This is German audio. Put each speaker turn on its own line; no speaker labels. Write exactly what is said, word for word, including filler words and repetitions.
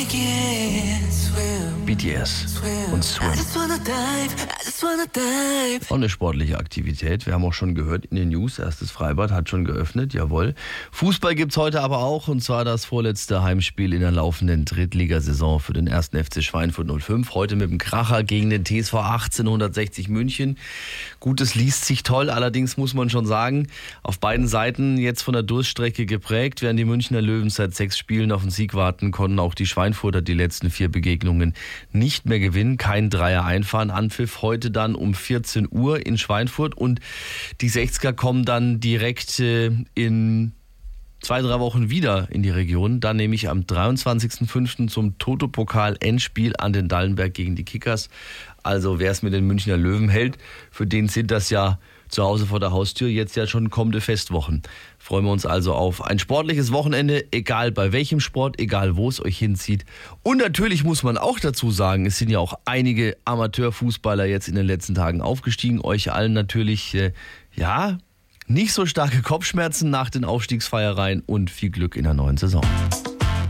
B T S und Swim. Und eine sportliche Aktivität. Wir haben auch schon gehört in den News, erstes Freibad hat schon geöffnet, jawohl. Fußball gibt's heute aber auch, und zwar das vorletzte Heimspiel in der laufenden Drittligasaison für den ersten F C Schweinfurt null fünf. Heute mit dem Kracher gegen den T S V achtzehnhundertsechzig München. Gut, es liest sich toll, allerdings muss man schon sagen, auf beiden Seiten jetzt von der Durststrecke geprägt. Während die Münchner Löwen seit sechs Spielen auf den Sieg warten, konnten auch die Schweinfurter die letzten vier Begegnungen nicht mehr gewinnen. Kein Dreier einfahren. Anpfiff heute dann um vierzehn Uhr in Schweinfurt, und die sechziger kommen dann direkt äh, in zwei, drei Wochen wieder in die Region. Dann nämlich am dreiundzwanzigsten fünften zum Toto-Pokal-Endspiel an den Dallenberg gegen die Kickers. Also wer es mit den Münchner Löwen hält, für den sind das ja zu Hause vor der Haustür jetzt ja schon kommende Festwochen. Freuen wir uns also auf ein sportliches Wochenende, egal bei welchem Sport, egal wo es euch hinzieht. Und natürlich muss man auch dazu sagen, es sind ja auch einige Amateurfußballer jetzt in den letzten Tagen aufgestiegen. Euch allen natürlich, äh, ja, nicht so starke Kopfschmerzen nach den Aufstiegsfeiereien und viel Glück in der neuen Saison.